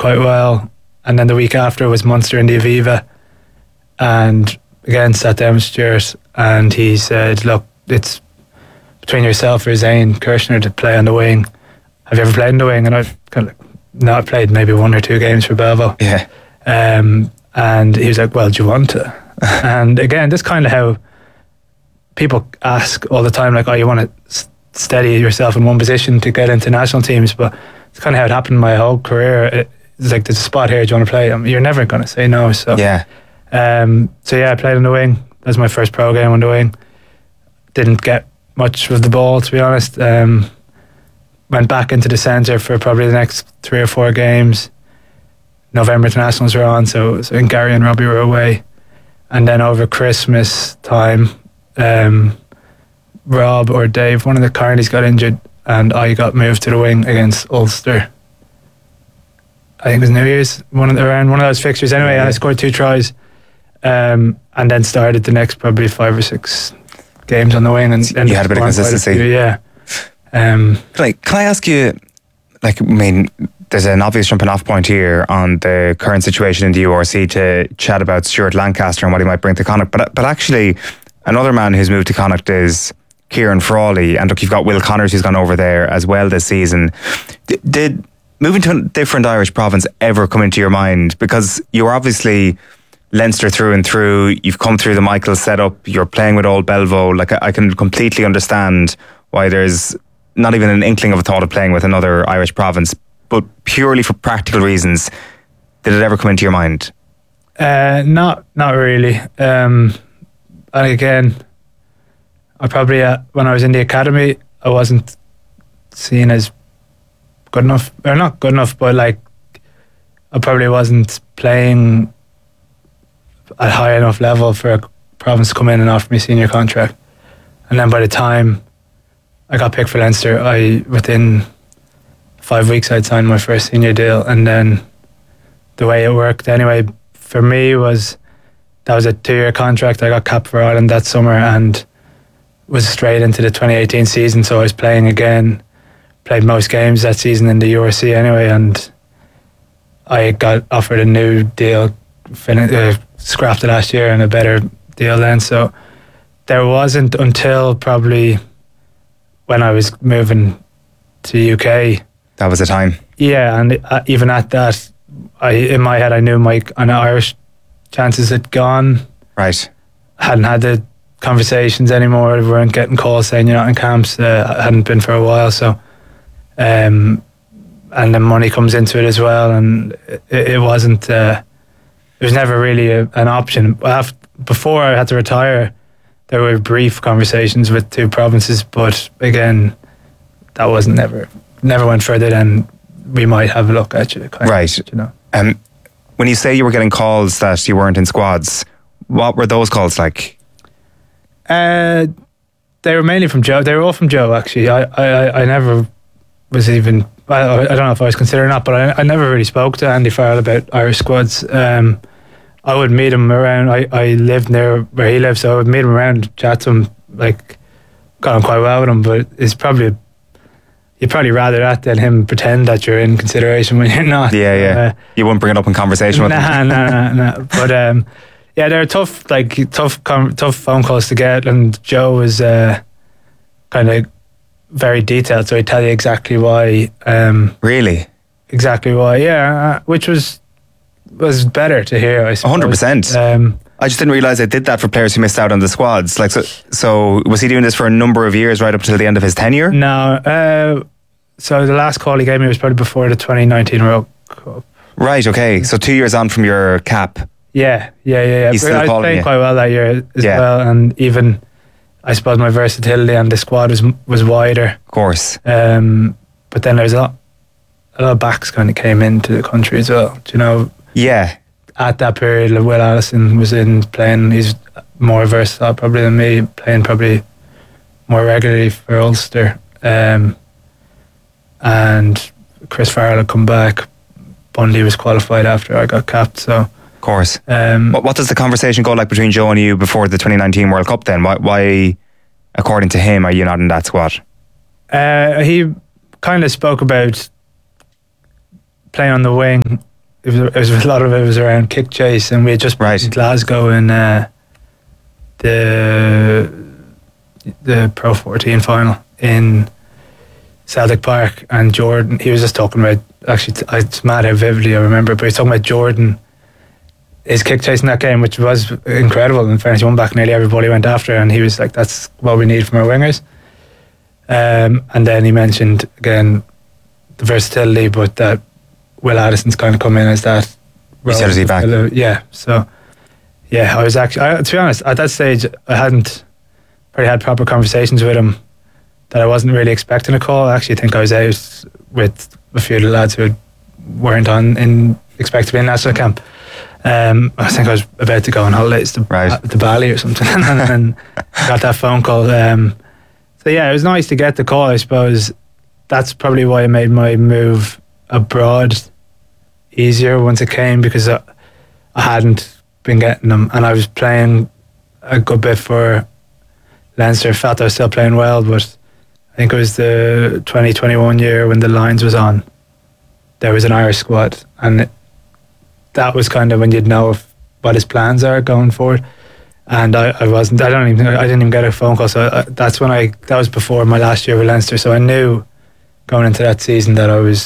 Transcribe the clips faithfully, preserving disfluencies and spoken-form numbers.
quite well. And then the week after was Munster in the Aviva. And again, sat down with Stuart and he said, look, it's between yourself or Zane Kirshner to play on the wing. Have you ever played on the wing? And I've kind of no, I played maybe one or two games for Belvo. Yeah. Um, and he was like, well, do you want to? And again, this kind of how people ask all the time, like, oh, you want to s- steady yourself in one position to get into national teams, but it's kind of how it happened my whole career. It, it's like, there's a spot here, do you want to play? I mean, you're never going to say no. So yeah. Um, so yeah, I played on the wing. That was my first pro game on the wing. Didn't get much of the ball, to be honest. Um, went back into the centre for probably the next three or four games. November internationals were on, so, so I think Gary and Robbie were away. And then over Christmas time, um, Rob or Dave, one of the Carneys got injured, and I got moved to the wing against Ulster. I think it was New Year's, one of the, around one of those fixtures. Anyway, yeah. I scored two tries, um, and then started the next probably five or six games on the wing. And, and you had a bit of consistency. Few, yeah. Um, like, can I ask you, like, I mean, there's an obvious jumping off point here on the current situation in the U R C to chat about Stuart Lancaster and what he might bring to Connacht. But but actually, another man who's moved to Connacht is Kieran Frawley. And look, you've got Will Connors who's gone over there as well this season. D- did moving to a different Irish province ever come into your mind? Because you're obviously Leinster through and through. You've come through the Michael setup. You're playing with Old Belvo. Like, I, I can completely understand why there's not even an inkling of a thought of playing with another Irish province. But purely for practical reasons, did it ever come into your mind? Uh, not not really. Um, and again, I probably, uh, when I was in the academy, I wasn't seen as good enough, or not good enough, but like, I probably wasn't playing at high enough level for a province to come in and offer me a senior contract. And then by the time I got picked for Leinster, I, within five weeks I'd signed my first senior deal. And then the way it worked anyway for me was that was a two-year contract. I got capped for Ireland that summer and was straight into the twenty eighteen season, so I was playing again, played most games that season in the U R C anyway, and I got offered a new deal, fin- uh, scrapped it last year and a better deal then. So there wasn't until probably when I was moving to U K. That was the time. Yeah, and uh, even at that, I in my head I knew my kind of Irish chances had gone. Right. Hadn't had the conversations anymore. We weren't getting calls saying you're not in camps. Uh, hadn't been for a while. So, um, and then money comes into it as well, and it, it wasn't. Uh, it was never really a, an option. After, before I had to retire, there were brief conversations with two provinces, but again, that wasn't never. Never went further than we might have a look at you. Kind right. Of, you know. Um, when you say you were getting calls that you weren't in squads, what were those calls like? Uh, they were mainly from Joe. They were all from Joe, actually. I, I, I never was even. I, I don't know if I was considered or not, but I, I never really spoke to Andy Farrell about Irish squads. Um, I would meet him around. I, I lived near where he lived, so I would meet him around, chat to him, like, got on quite well with him. But it's probably. You'd probably rather that than him pretend that you're in consideration when you're not. Yeah, yeah. Uh, you wouldn't bring it up in conversation with nah, him. Nah, nah, nah, nah. But um, yeah, they're tough, like tough, com- tough phone calls to get. And Joe was uh, kind of very detailed, so he'd tell you exactly why. Um, really? Exactly why? Yeah, uh, which was was better to hear. I suppose. one hundred percent. Um, I just didn't realise they did that for players who missed out on the squads. Like, so, so was he doing this for a number of years, right up until the end of his tenure? No. Uh, so the last call he gave me was probably before the twenty nineteen World Cup. Right. Okay. So two years on from your cap. Yeah. Yeah. Yeah. yeah. He's still I was playing you. quite well that year as yeah. well, and even I suppose my versatility on the squad was was wider. Of course. Um, but then there's a lot, a lot of backs kind of came into the country as well. Do you know? Yeah. At that period, Will Allison was in playing. He's more versatile probably than me, playing probably more regularly for Ulster. Um, and Chris Farrell had come back. Bundy was qualified after I got capped. So, of course. Um, what, what does the conversation go like between Joe and you before the twenty nineteen World Cup? Then, why, why according to him, are you not in that squad? Uh, he kind of spoke about playing on the wing it was, it was a lot of it was around kick chase, and we had just been Right. in Glasgow in uh, the the Pro fourteen final in Celtic Park, and Jordan, he was just talking about, actually t- it's mad how vividly I remember, but he was talking about Jordan, his kick chase in that game, which was incredible. In fairness, he won back nearly everybody went after, and he was like, that's what we need from our wingers. Um, and then he mentioned again the versatility, but that Will Addison's kind of come in as that Utility back. Yeah, so yeah, I was actually, I, to be honest, at that stage I hadn't probably had proper conversations with him, that I wasn't really expecting a call. I actually think I was out with a few of the lads who weren't on in expect to be in national camp. Um, I think I was about to go on holidays to, Right. to Bali or something, and then got that phone call. Um, so yeah, it was nice to get the call. I suppose that's probably why I made my move abroad easier once it came, because I, I hadn't been getting them, and I was playing a good bit for Leinster. I felt I was still playing well, but I think it was the twenty twenty-one year when the Lions was on, there was an Irish squad, and it, that was kind of when you'd know if, what his plans are going forward. And I, I wasn't, I don't even, I didn't even get a phone call. So I, that's when I, that was before my last year with Leinster. So I knew going into that season that I was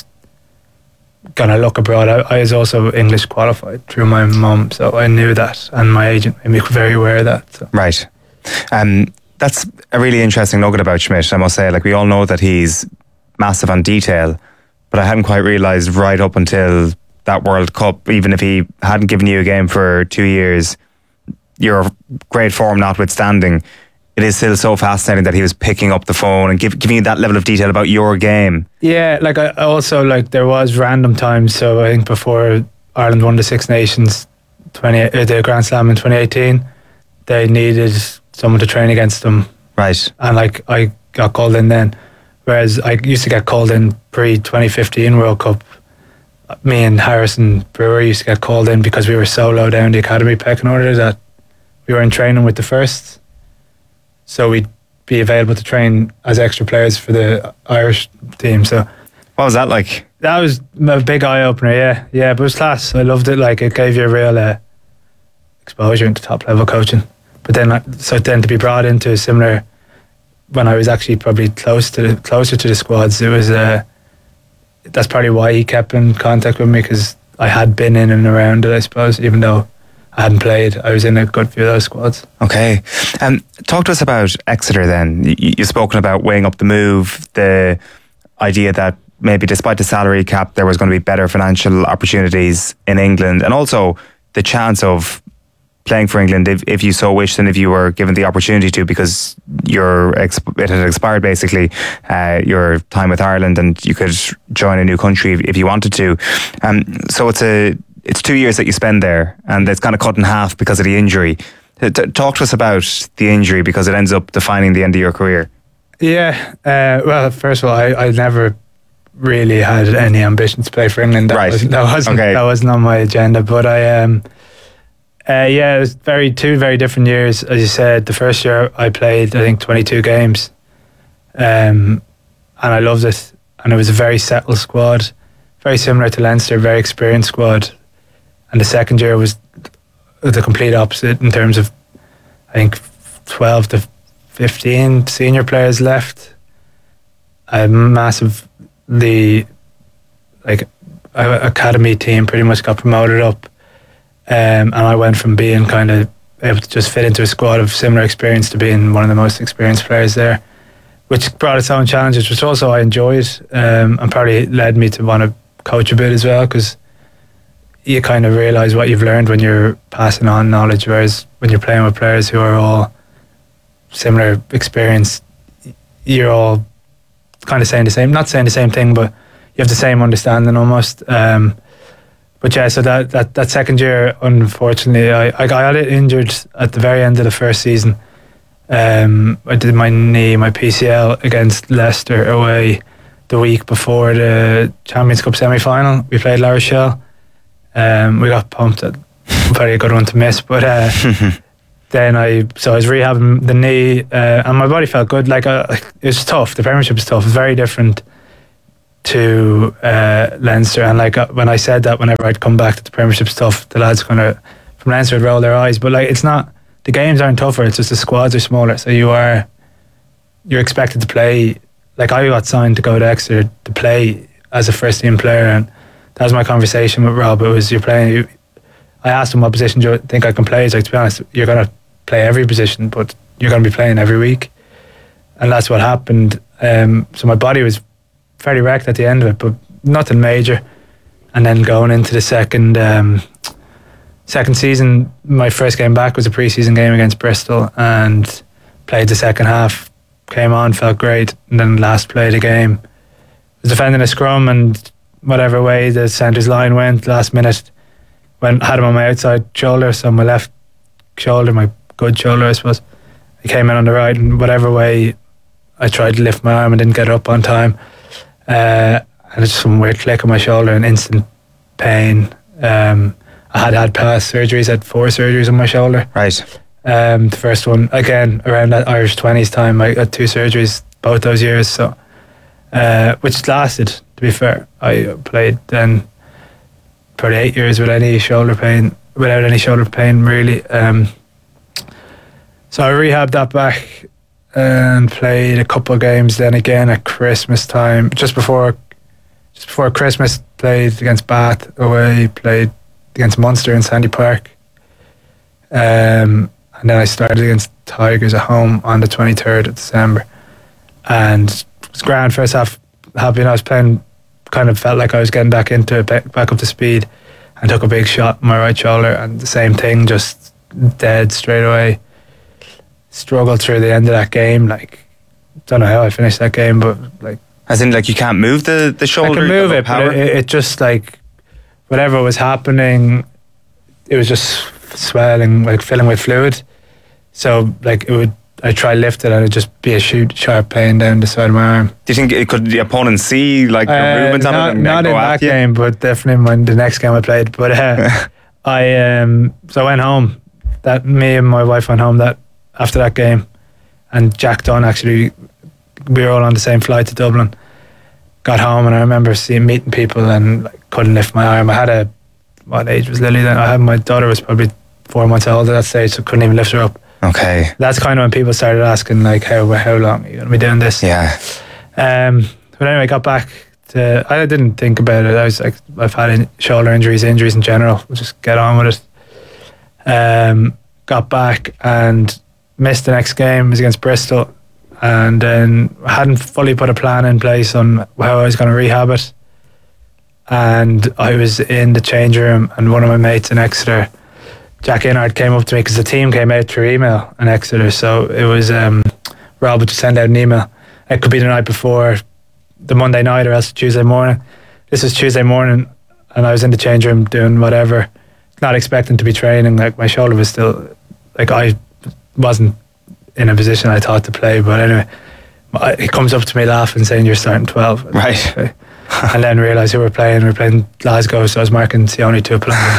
going to look abroad. I, I was also English qualified through my mum, so I knew that, and my agent made me very aware of that. So. Right. Um, that's a really interesting nugget about Schmidt, I must say. Like, we all know that he's massive on detail, but I hadn't quite realised right up until that World Cup, even if he hadn't given you a game for two years, your great form notwithstanding, it is still so fascinating that he was picking up the phone and give, giving you that level of detail about your game. Yeah, like I also, like, there was random times. So I think before Ireland won the Six Nations, twenty uh, the Grand Slam in twenty eighteen, they needed someone to train against them. Right. And like I got called in then, whereas I used to get called in pre twenty fifteen World Cup. Me and Harrison Brewer used to get called in because we were so low down the academy pecking order that we were in training with the first, so we'd be available to train as extra players for the Irish team. So What was that like? that was a big eye opener. Yeah, yeah, but it was class. I loved it. Like, it gave you a real uh, exposure into top level coaching. But then, uh, so then to be brought into a similar, when I was actually probably close to the, closer to the squads, it was uh, that's probably why he kept in contact with me, because I had been in and around it, I suppose, even though I hadn't played. I was in a good few of those squads. Okay. Um, talk to us about Exeter then. You, you've spoken about weighing up the move, the idea that maybe despite the salary cap, there was going to be better financial opportunities in England, and also the chance of playing for England if, if you so wished and if you were given the opportunity to, because your exp- it had expired basically, uh, your time with Ireland, and you could join a new country if, if you wanted to. Um, so it's a it's two years that you spend there, and it's kind of cut in half because of the injury. T- t- talk to us about the injury, because it ends up defining the end of your career. Yeah, uh, well, first of all, I, I never really had any ambition to play for England. That Right. wasn't, that wasn't, Okay. that wasn't on my agenda. But I, um, uh, yeah, it was very two very different years. As you said, the first year I played, I think, twenty-two games, um, and I loved it. And it was a very settled squad, very similar to Leinster, very experienced squad. And the second year was the complete opposite in terms of, I think, twelve to fifteen senior players left. A massive, the like a- academy team pretty much got promoted up, um, and I went from being kind of able to just fit into a squad of similar experience to being one of the most experienced players there, which brought its own challenges, which also I enjoyed, um, and probably led me to want to coach a bit as well, because you kind of realise what you've learned when you're passing on knowledge, whereas when you're playing with players who are all similar experience, you're all kind of saying the same, not saying the same thing, but you have the same understanding almost. Um, but yeah, so that, that, that second year, unfortunately, I, I got injured at the very end of the first season. Um, I did my knee, my P C L against Leicester away the week before the Champions Cup semi-final. We played La Rochelle. Um, we got pumped at very a good one to miss, but uh, then I so I was rehabbing the knee, uh, and my body felt good. Like uh, it was tough. The Premiership is tough. It's very different to uh, Leinster, and like uh, when I said that, whenever I'd come back to the Premiership stuff, the lads kind of from Leinster would roll their eyes. But like, it's not, the games aren't tougher. It's just the squads are smaller, so you are you're expected to play. Like, I got signed to go to Exeter to play as a first team player, and that was my conversation with Rob. It was, you're playing. You, I asked him, what position do you think I can play? He's like, to be honest, you're gonna play every position, but you're gonna be playing every week, and that's what happened. Um, so my body was fairly wrecked at the end of it, but nothing major. And then going into the second um, second season, my first game back was a pre-season game against Bristol, and played the second half. Came on, felt great, and then last play of the game, was defending a scrum, and whatever way the centre's line went, last minute, when had him on my outside shoulder, so my left shoulder, my good shoulder, I suppose. He came in on the right, and whatever way, I tried to lift my arm and didn't get it up on time. Uh, and it's just some weird click on my shoulder and instant pain. Um, I had had past surgeries, had four surgeries on my shoulder. Right. Um, the first one, again, around that Irish twenties time, I had two surgeries both those years, so uh, which lasted, to be fair. I played then probably eight years with any shoulder pain, without any shoulder pain, really. Um, so I rehabbed that back and played a couple of games then again at Christmas time, just before just before Christmas, played against Bath away, played against Munster in Sandy Park. Um, and then I started against Tigers at home on the twenty-third of December. And it was grand first half, happy, and I was playing, kind of felt like I was getting back into it, back up to speed, and took a big shot on my right shoulder, and the same thing, just dead straight away. Struggled through the end of that game, like, don't know how I finished that game, but like, as in, like, you can't move the, the shoulder? I can move it, power? but it, it just, like, whatever was happening, it was just swelling, like filling with fluid. So, like, it would, I'd try lift it and it'd just be a shoot, sharp pain down the side of my arm. Do you think it, could the opponent see, like, your uh, movements on not, it and not go in at that you? game, but definitely when the next game I played. But uh, I, um, so I went home. That me and my wife went home that after that game, and Jack Dunn, actually, we were all on the same flight to Dublin. Got home and I remember seeing meeting people and like, couldn't lift my arm. I had a, what age was Lily then? I had, my daughter was probably four months old at that stage, so couldn't even lift her up. Okay. That's kind of when people started asking, like, how how long are you going to be doing this? Yeah. Um. But anyway, I got back to, I didn't think about it. I was like, I've had in, shoulder injuries, injuries in general. We'll just get on with it. Um. Got back and missed the next game. It was against Bristol. And then I hadn't fully put a plan in place on how I was going to rehab it. And I was in the change room, and one of my mates in Exeter, Jack Inard, came up to me because the team came out through email in Exeter. So it was um, Rob would just send out an email. It could be the night before, the Monday night, or else Tuesday morning. This was Tuesday morning, and I was in the change room doing whatever, not expecting to be training. Like, my shoulder was still, like, I wasn't in a position I thought to play, but anyway, he comes up to me laughing, saying, "You're starting twelve." Right. Okay. And then realised who we were playing. We were playing Glasgow, so I was marking the only two players.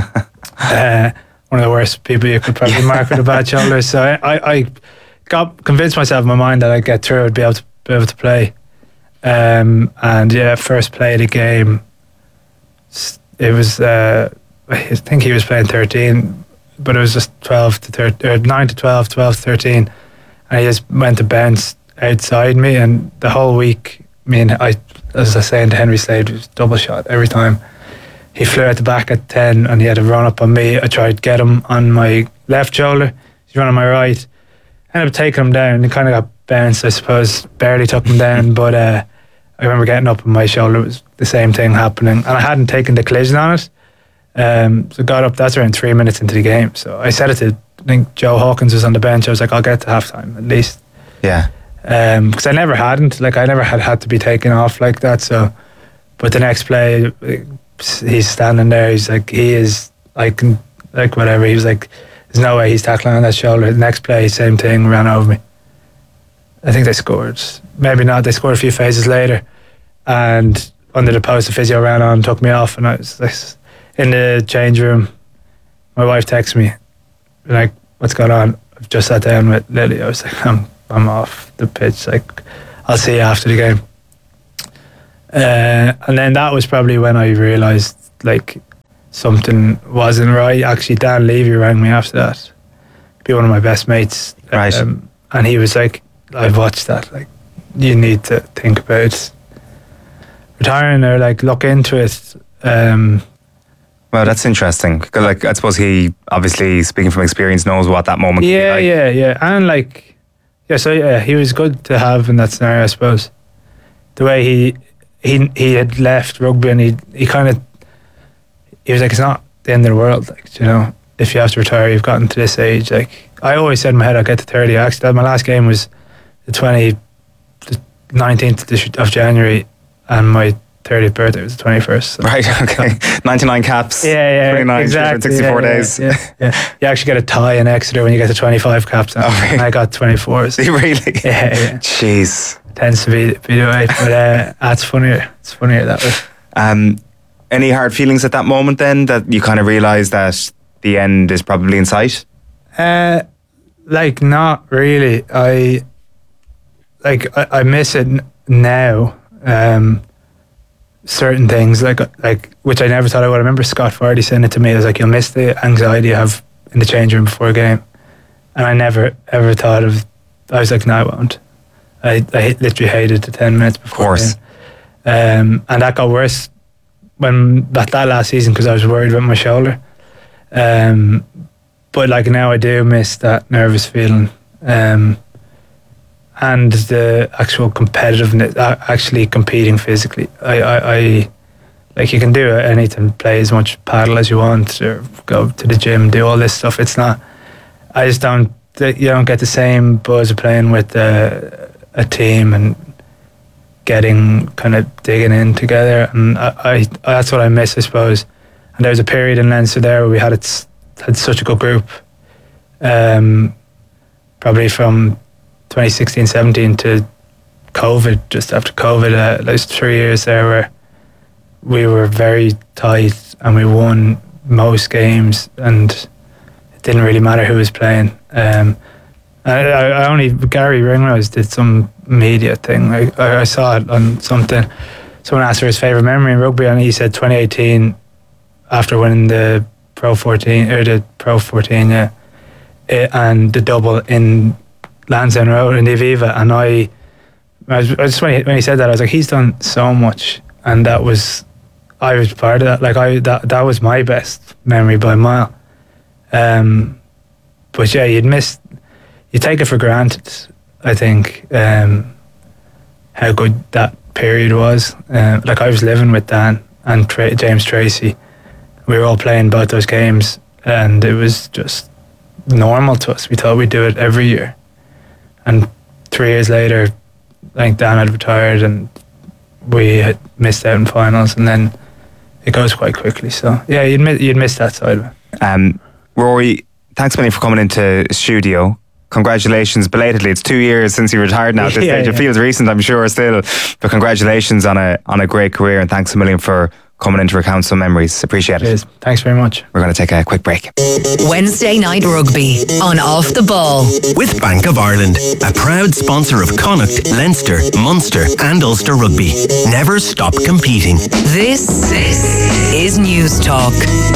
uh, one of the worst people you could probably mark with a bad shoulder. So I, I got convinced myself in my mind that I'd get through, I'd be able to be able to play. Um, and yeah, first play of the game, it was uh, I think he was playing thirteen, but it was just twelve to thirteen, or nine to twelve, twelve to thirteen, and he just went to bench outside me, and the whole week, I mean, I, as I was saying to Henry Slade, it was double shot every time. He flew out the back at ten, and he had a run up on me. I tried to get him on my left shoulder. He's running my right. Ended up taking him down. He kind of got bounced, I suppose. Barely took him down, but uh, I remember getting up on my shoulder. It was the same thing happening, and I hadn't taken the collision on it. Um, so got up. That's around three minutes into the game. So I said it to, I think Joe Hawkins was on the bench. I was like, I'll get to halftime at least. Yeah. Because um, I never hadn't, like I never had had to be taken off like that. So, but the next play, he's standing there. He's like, he is, I can, like whatever. He was like, there's no way he's tackling on that shoulder. The next play, same thing, ran over me. I think they scored. Maybe not. They scored a few phases later, and under the post, the physio ran on, took me off, and I was like, in the change room. My wife texted me, like, "What's going on?" I've just sat down with Lily. I was like, "I'm." I'm off the pitch, like, I'll see you after the game. Uh, and then that was probably when I realised like something wasn't right. Actually, Dan Levy rang me after that. Be one of my best mates. Right. Um, and he was like, I've watched that. Like, you need to think about retiring or like look into it. Um, Well, that's interesting. 'Cause, like, I suppose he, obviously, speaking from experience, knows what that moment yeah, can be like. yeah, yeah. And like, yeah, so yeah, he was good to have in that scenario, I suppose. The way he he he had left rugby and he he kind of he was like, it's not the end of the world, like, you know, if you have to retire, you've gotten to this age. Like, I always said in my head I'd get to thirty. Actually, my last game was the twenty, the nineteenth of January, and my thirtieth birthday was the twenty-first. So. Right, okay. ninety-nine caps. Yeah, yeah, twenty-nine, exactly. sixty-four yeah, days. Yeah, yeah, yeah. You actually get a tie in Exeter when you get to twenty-five caps. And, Oh, really? and I got twenty-four. So. Really? Yeah, yeah. Jeez. Tends to be, be the way, but uh, that's funnier. It's funnier that way. Um, any hard feelings at that moment then that you kind of realise that the end is probably in sight? Uh, like, not really. I like I, I miss it n- now. Um, certain things like like which I never thought I would. I remember Scott Fardy saying it to me. It was like, you'll miss the anxiety you have in the change room before a game, and I never ever thought of. I was like, no, I won't. I, I literally hated the ten minutes before. Of course. Um, and that got worse when that, that last season because I was worried about my shoulder. Um, but like now I do miss that nervous feeling. Um, and the actual competitiveness, actually competing physically. I, I, I like you can do anything, play as much paddle as you want, or go to the gym, do all this stuff. It's not. I just don't. You don't get the same buzz of playing with uh, a team and getting kind of digging in together, and I, I that's what I miss, I suppose. And there was a period in Leinster there where we had it had such a good group. Um, probably from twenty sixteen seventeen to COVID, just after COVID, uh, those three years there where we were very tight and we won most games, and it didn't really matter who was playing. Um, I, I only Gary Ringrose did some media thing. Like I, I saw it on something. Someone asked for his favourite memory in rugby, and he said twenty eighteen after winning the Pro fourteen or the Pro fourteen, yeah, it, and the double in Lansdowne Road in the Aviva. And I, I, was, I just when he, when he said that, I was like, he's done so much, and that was I was part of that. Like I that that was my best memory by a mile. Um, but yeah, you'd miss. You take it for granted, I think, um, how good that period was. Uh, like I was living with Dan and Tra- James Tracy. We were all playing both those games, and it was just normal to us. We thought we'd do it every year. And three years later, I think Dan had retired and we had missed out in finals, and then it goes quite quickly. So yeah, you'd miss, you'd miss that side of it. Um, Rory, thanks many for coming into studio. Congratulations belatedly. It's two years since you retired now at this Yeah, stage. It yeah. feels recent, I'm sure, still. But congratulations on a on a great career, and thanks a million for coming in to recount some memories. Appreciate it. Cheers. Thanks very much. We're going to take a quick break. Wednesday Night Rugby on Off the Ball. With Bank of Ireland, a proud sponsor of Connacht, Leinster, Munster and Ulster Rugby. Never stop competing. This, this is News Talk.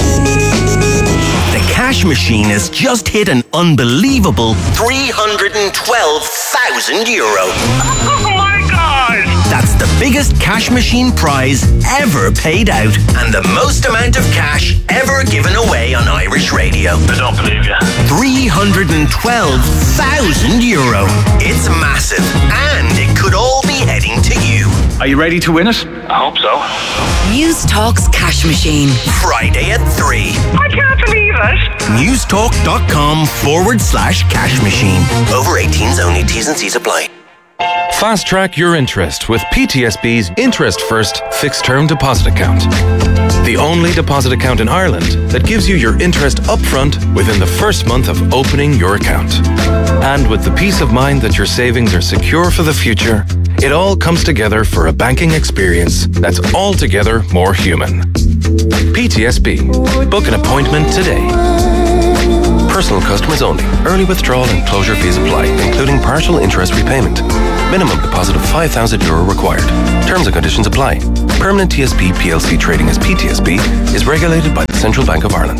The cash machine has just hit an unbelievable three hundred twelve thousand euro. Oh my God! That's the biggest cash machine prize ever paid out and the most amount of cash ever given away on Irish radio. I don't believe you. three hundred twelve thousand euro. It's massive, and it could all be heading to you. Are you ready to win it? I hope so. News Talk's cash machine. Friday at three. I can't believe it. Newstalk.com forward slash cash machine. Over eighteens only. T's and C's apply. Fast track your interest with P T S B's Interest First Fixed Term Deposit Account. The only deposit account in Ireland that gives you your interest upfront within the first month of opening your account. And with the peace of mind that your savings are secure for the future, it all comes together for a banking experience that's altogether more human. P T S B. Book an appointment today. Personal customers only. Early withdrawal and closure fees apply, including partial interest repayment. Minimum deposit of five thousand euro required. Terms and conditions apply. Permanent T S B P L C trading as P T S B is regulated by the Central Bank of Ireland.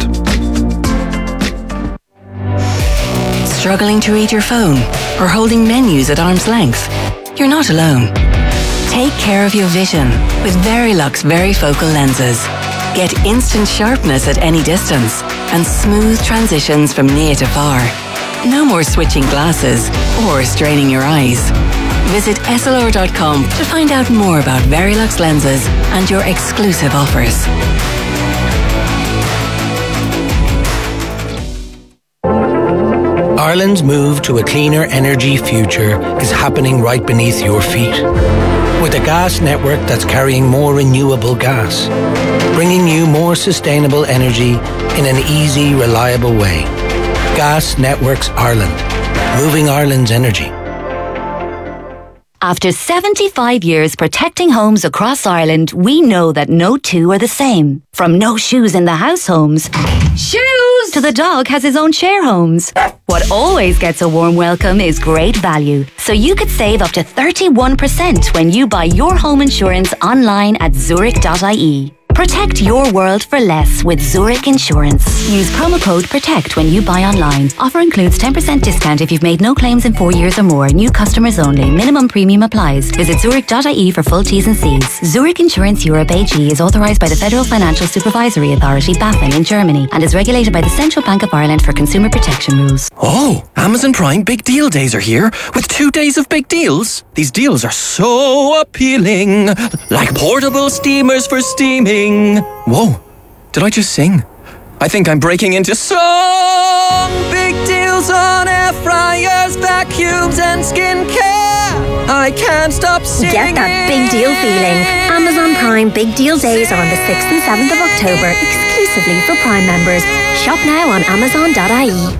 Struggling to read your phone or holding menus at arm's length? You're not alone. Take care of your vision with Verilux Varifocal lenses. Get instant sharpness at any distance and smooth transitions from near to far. No more switching glasses or straining your eyes. Visit S L R dot com to find out more about Verilux lenses and your exclusive offers. Ireland's move to a cleaner energy future is happening right beneath your feet. With a gas network that's carrying more renewable gas, bringing you more sustainable energy in an easy, reliable way. Gas Networks Ireland, moving Ireland's energy. After seventy-five years protecting homes across Ireland, we know that no two are the same. From no shoes in the house homes, shoes, to the dog has his own share homes. What always gets a warm welcome is great value. So you could save up to thirty-one percent when you buy your home insurance online at zurich dot I E. Protect your world for less with Zurich Insurance. Use promo code PROTECT when you buy online. Offer includes ten percent discount if you've made no claims in four years or more. New customers only. Minimum premium applies. Visit zurich dot I E for full T's and C's. Zurich Insurance Europe A G is authorised by the Federal Financial Supervisory Authority, BaFin, in Germany and is regulated by the Central Bank of Ireland for consumer protection rules. Oh, Amazon Prime Big Deal Days are here with two days of big deals. These deals are so appealing, like portable steamers for steaming. Whoa, did I just sing? I think I'm breaking into song. Big deals on air fryers, vacuums and skincare. I can't stop singing. Get that big deal feeling. Amazon Prime Big Deal Days are on the sixth and seventh of October, exclusively for Prime members. Shop now on amazon dot I E.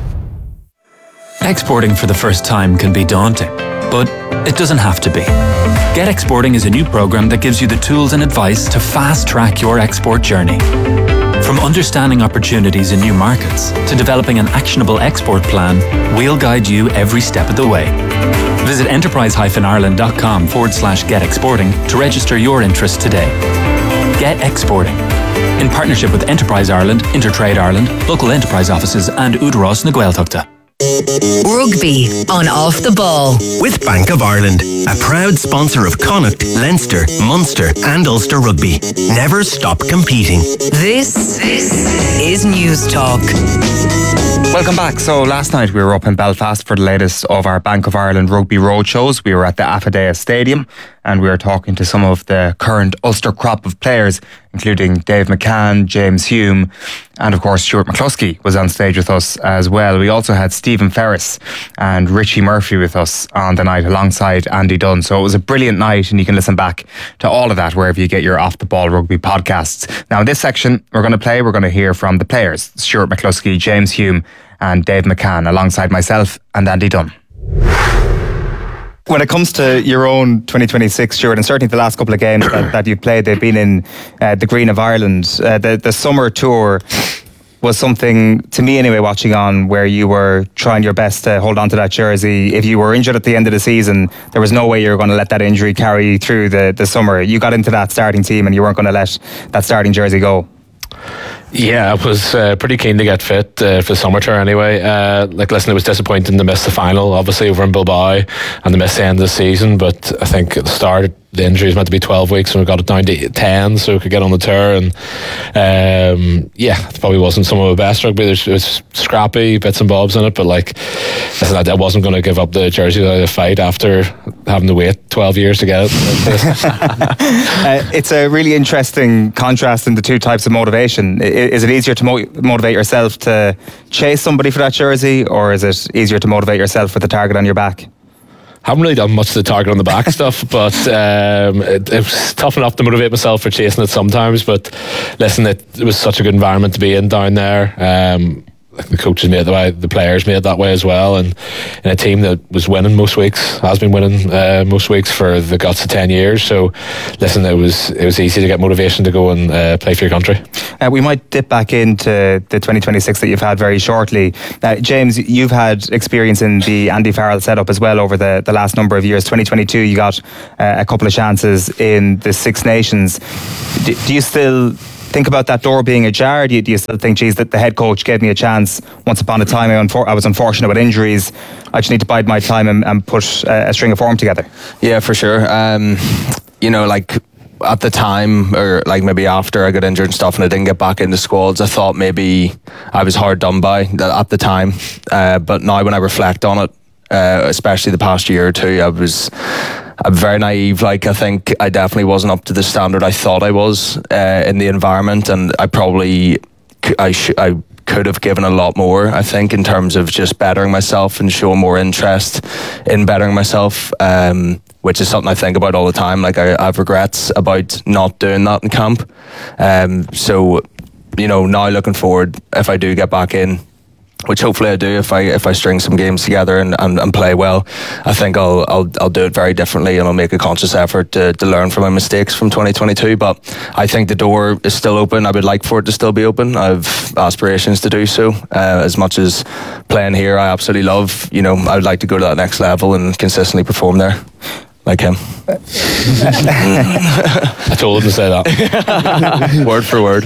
Exporting for the first time can be daunting, but it doesn't have to be. Get Exporting is a new program that gives you the tools and advice to fast-track your export journey. From understanding opportunities in new markets to developing an actionable export plan, we'll guide you every step of the way. Visit enterprise-ireland.com forward slash get exporting to register your interest today. Get Exporting. In partnership with Enterprise Ireland, Intertrade Ireland, local enterprise offices and Údarás na Gaeltachta. Rugby on Off the Ball. With Bank of Ireland, a proud sponsor of Connacht, Leinster, Munster and Ulster Rugby. Never stop competing. This, this is News Talk. Welcome back. So last night we were up in Belfast for the latest of our Bank of Ireland Rugby Roadshows. We were at the Affidea Stadium and we were talking to some of the current Ulster crop of players, including Dave McCann, James Hume, and of course Stuart McCluskey was on stage with us as well. We also had Stephen Ferris and Richie Murphy with us on the night alongside Andy Dunn. So it was a brilliant night and you can listen back to all of that wherever you get your Off the Ball Rugby podcasts. Now in this section we're going to play, we're going to hear from the players, Stuart McCluskey, James Hume and Dave McCann, alongside myself and Andy Dunn. When it comes to your own twenty twenty-six, Stuart, and certainly the last couple of games that, that you've played, they've been in uh, the Green of Ireland. Uh, the, the summer tour was something, to me anyway, watching on, where you were trying your best to hold on to that jersey. If you were injured at the end of the season, there was no way you were going to let that injury carry you through the, the summer. You got into that starting team and you weren't going to let that starting jersey go. Yeah, I was uh, pretty keen to get fit uh, for the summer tour anyway. Uh, like, listen, it was disappointing to miss the final, obviously, over in Bilbao, and to miss the end of the season. But I think at the start, the injury was meant to be twelve weeks, and we got it down to ten, so we could get on the tour. And um, yeah, it probably wasn't some of the best rugby. There's, it was scrappy, bits and bobs in it, but like, listen, I, I wasn't going to give up the jersey without a fight after having to wait twelve years to get it. uh, it's a really interesting contrast in the two types of motivation. Is it easier to mo- motivate yourself to chase somebody for that jersey, or is it easier to motivate yourself with the target on your back? Haven't really done much of the target on the back stuff, but um, it, it was tough enough to motivate myself for chasing it sometimes. But listen, it, it was such a good environment to be in down there. Um, the coaches made it that way, the players made it that way as well, and in a team that was winning most weeks, has been winning uh, most weeks for the guts of ten years. So listen, it was it was easy to get motivation to go and uh, play for your country. Uh, we might dip back into the twenty twenty-six that you've had very shortly. Uh, James, you've had experience in the Andy Farrell setup as well over the, the last number of years. twenty twenty-two you got uh, a couple of chances in the Six Nations. Do, do you still think about that door being ajar? Do you, do you still think, geez, that the head coach gave me a chance once upon a time? I, unfor- I was unfortunate with injuries. I just need to bide my time and, and put a, a string of form together. Yeah, for sure. Um, you know, like at the time, or like maybe after I got injured and stuff and I didn't get back into squads, I thought maybe I was hard done by at the time. Uh, but now when I reflect on it, uh, especially the past year or two, I was... I'm very naive. Like, I think I definitely wasn't up to the standard I thought I was uh, in the environment, and I probably I sh- I could have given a lot more, I think, in terms of just bettering myself and showing more interest in bettering myself, um, which is something I think about all the time. Like, I, I have regrets about not doing that in camp. Um, so, you know, now looking forward, if I do get back in, which hopefully I do, if I if I string some games together and, and, and play well, I think I'll I'll I'll do it very differently, and I'll make a conscious effort to, to learn from my mistakes from twenty twenty-two. But I think the door is still open. I would like for it to still be open. I have aspirations to do so. Uh, as much as playing here, I absolutely love. You know, I would like to go to that next level and consistently perform there, like him. I told him to say that. Word for word.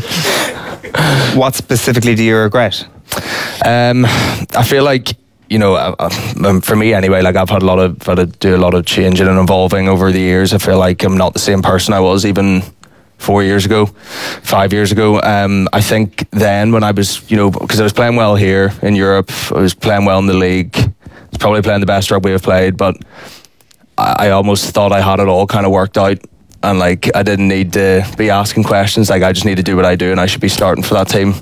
What specifically do you regret? Um, I feel like, you know, uh, um, for me anyway, like I've had a lot of, had to do a lot of changing and evolving over the years. I feel like I'm not the same person I was even four years ago, five years ago. Um, I think then when I was, you know, because I was playing well here in Europe, I was playing well in the league, I was probably playing the best rugby I've played, but I, I almost thought I had it all kind of worked out. And like, I didn't need to be asking questions. Like, I just need to do what I do, and I should be starting for that team.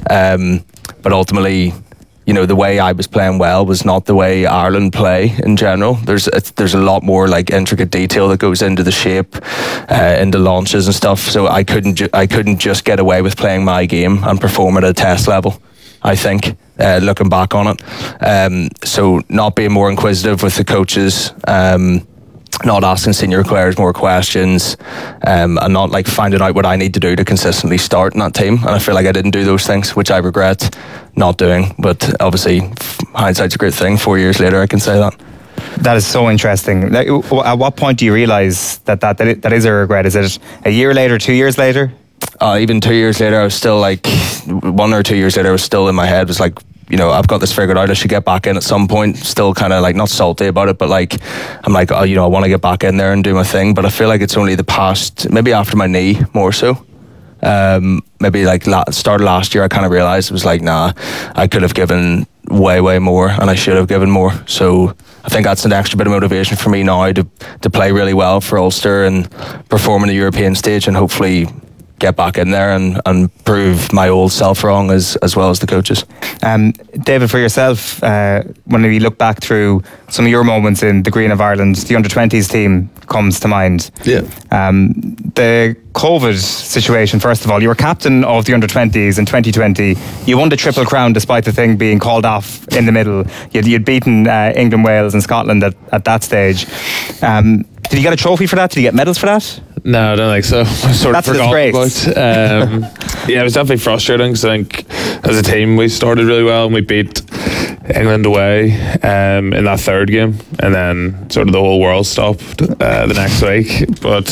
Um, but ultimately, you know, the way I was playing well was not the way Ireland play in general. There's it's, there's a lot more like intricate detail that goes into the shape, uh, into launches and stuff. So I couldn't ju- I couldn't just get away with playing my game and perform at a test level, I think, uh, looking back on it. Um, so not being more inquisitive with the coaches, um, not asking senior players more questions, um, and not like finding out what I need to do to consistently start in that team. And I feel like I didn't do those things, which I regret not doing. But obviously, hindsight's a great thing. Four years later, I can say that. That is so interesting. Like, at what point do you realise that that, that, it, that is a regret? Is it a year later, two years later? Uh, even two years later, I was still like, one or two years later, I was still in my head, was like, you know, I've got this figured out. I should get back in at some point. Still kind of like not salty about it, but like I'm like, oh, you know, I want to get back in there and do my thing. But I feel like it's only the past, maybe after my knee more so. Um, maybe like la- start of last year, I kind of realised it was like, nah, I could have given way, way more, and I should have given more. So I think that's an extra bit of motivation for me now to to play really well for Ulster and perform on the European stage, and hopefully get back in there and, and prove my old self wrong as as well as the coaches. Um, David, for yourself, uh, when you look back through some of your moments in the Green of Ireland, the under twenties team comes to mind. Yeah. Um, the COVID situation, first of all, you were captain of the under twenties in twenty twenty. You won the Triple Crown despite the thing being called off in the middle. You'd, you'd beaten uh, England, Wales and Scotland at, at that stage. Um, did you get a trophy for that? Did you get medals for that? No, I don't think so. I sort That's of forgot disgrace. about. Um, yeah, it was definitely frustrating because I think as a team we started really well and we beat England away um, in that third game, and then sort of the whole world stopped uh, the next week. But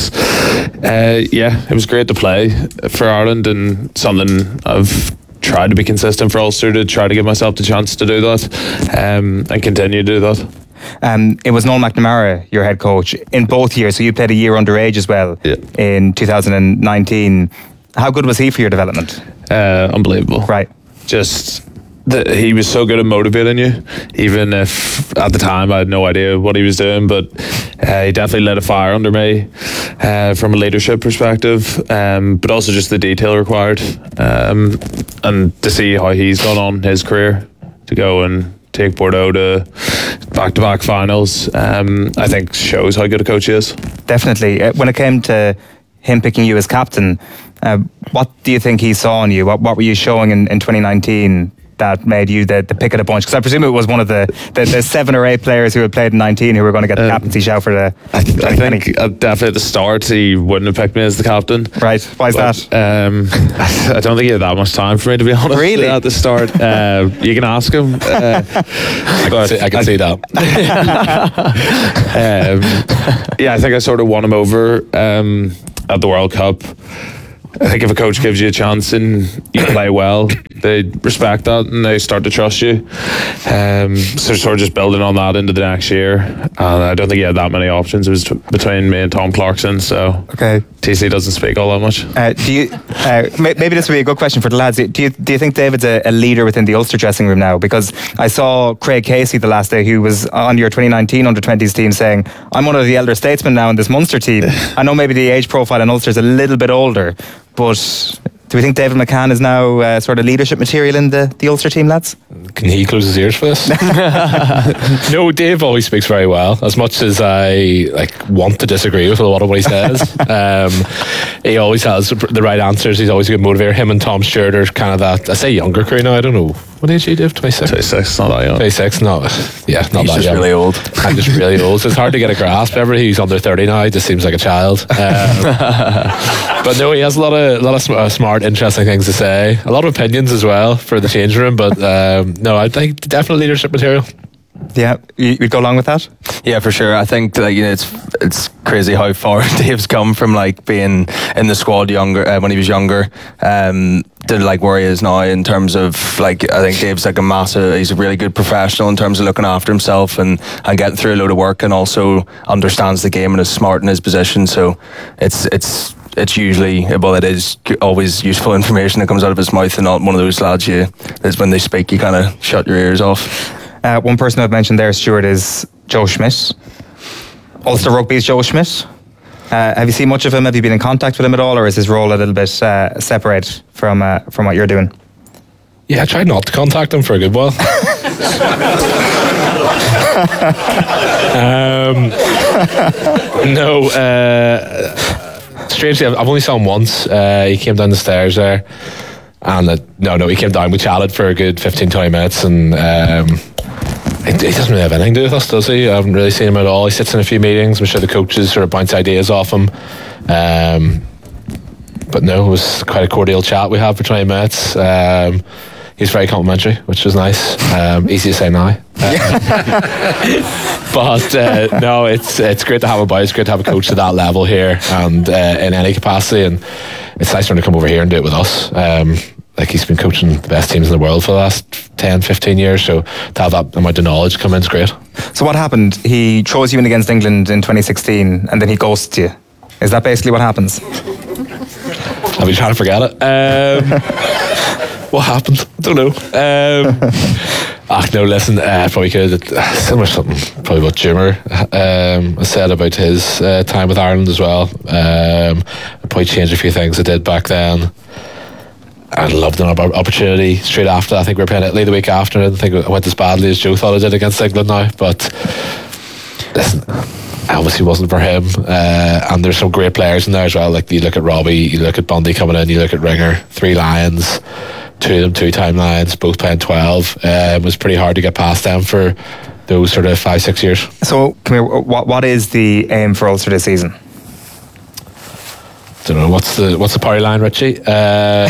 uh, yeah, it was great to play for Ireland, and something I've tried to be consistent for Ulster, to try to give myself the chance to do that, um, and continue to do that. Um, it was Noel McNamara, your head coach, in both years. So you played a year underage as well, yeah, in two thousand nineteen. How good was he for your development? Uh, unbelievable. Right. Just, the, he was so good at motivating you, even if at the time I had no idea what he was doing. But uh, he definitely lit a fire under me uh, from a leadership perspective, um, but also just the detail required. Um, and to see how he's gone on his career, to go and take Bordeaux to back-to-back finals, um, I think shows how good a coach he is. Definitely. Uh, when it came to him picking you as captain, uh, what do you think he saw in you? What, what were you showing in, in twenty nineteen that made you the, the pick of the bunch? Because I presume it was one of the, the, the seven or eight players who had played in nineteen who were going to get the Uh, captaincy shout for the. I, th- I think uh, definitely at the start he wouldn't have picked me as the captain. Right. Why is But, Um, I don't think he had that much time for me, to be honest. Really? At the start, uh, you can ask him. Uh, I can, see, I can see that. um, yeah, I think I sort of won him over um, at the World Cup. I think if a coach gives you a chance and you play well, they respect that and they start to trust you. Um, so sort of just building on that into the next year. And I don't think he had that many options. It was t- between me and Tom Clarkson. So okay. T C doesn't speak all that much. Uh, do you? Uh, may- maybe this would be a good question for the lads. Do you do you think David's a, a leader within the Ulster dressing room now? Because I saw Craig Casey the last day, who was on your twenty nineteen under twenties team, saying, "I'm one of the elder statesmen now in this Munster team." I know maybe the age profile in Ulster is a little bit older, but do we think David McCann is now uh, sort of leadership material in the, the Ulster team, lads? Can he close his ears for this? No, Dave always speaks very well. As much as I like want to disagree with a lot of what he says, um, he always has the right answers. He's always a good motivator. Him and Tom Stewart are kind of that. I say younger crew now. I don't know. What age are you, Dave? twenty-six? twenty-six, not that young. twenty-six, no. Yeah, not He's that just young. really old. I'm just really old. So it's hard to get a grasp. Everybody who's under thirty now, he just seems like a child. Um, but no, he has a lot of a lot of sm- uh, smart, interesting things to say. A lot of opinions as well for the change room. But um, no, I think definitely leadership material. Yeah, you, you'd go along with that? Yeah, for sure. I think like you know, it's it's crazy how far Dave's come from like being in the squad younger uh, when he was younger um, to like where he is now in terms of like I think Dave's like a massive. He's a really good professional in terms of looking after himself and, and getting through a load of work, and also understands the game and is smart in his position. So it's it's. It's usually, well, it is always useful information that comes out of his mouth, and not one of those lads you, that's when they speak, you kind of shut your ears off. Uh, one person I've mentioned there, Stuart, is Joe Schmidt. Ulster Rugby's Joe Schmidt. Uh, have you seen much of him? Have you been in contact with him at all, or is his role a little bit uh, separate from uh, from what you're doing? Yeah, I tried not to contact him for a good while. um, no, uh, strangely, I've I've only saw him once. Uh, he came down the stairs there, and uh, no, no, he came down. We chatted for a good fifteen, twenty minutes, and um, he, he doesn't really have anything to do with us, does he? I haven't really seen him at all. He sits in a few meetings. I'm sure the coaches sort of bounce ideas off him. Um, but no, it was quite a cordial chat we had for twenty minutes. Um, he was very complimentary, which was nice. Um, easy to say now. Uh, but uh, no, it's it's great to have a boy. It's great to have a coach at that level here and uh, in any capacity. And it's nice for him to come over here and do it with us. Um, like he's been coaching the best teams in the world for the last ten, fifteen years. So to have that amount of knowledge come in is great. So what happened? He throws you in against England in twenty sixteen and then he ghosts you. Is that basically what happens? I've been trying to forget it. Um, what happened? I don't know. Um, ach, no, listen, uh, probably could. Uh, similar something, probably what Jimmer um, said about his uh, time with Ireland as well. Um, I probably changed a few things I did back then. I loved an opportunity straight after. I think we were playing Italy the week after. I didn't think it went as badly as Joe thought it did against England now. But listen, obviously wasn't for him. Uh, and there's some great players in there as well. Like you look at Robbie, you look at Bundy coming in, you look at Ringer, three Lions, two of them two-time Lions, both playing twelve. Uh, it was pretty hard to get past them for those sort of five, six years. So, come here. What what is the aim for Ulster this season? Don't know what's the what's the party line, Richie. Uh,